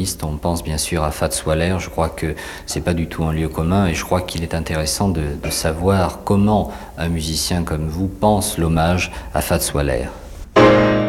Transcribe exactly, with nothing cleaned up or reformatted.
pianiste, on pense bien sûr à Fats Waller. Je crois que c'est pas du tout un lieu commun et je crois qu'il est intéressant de, de savoir comment un musicien comme vous pense l'hommage à Fats Waller.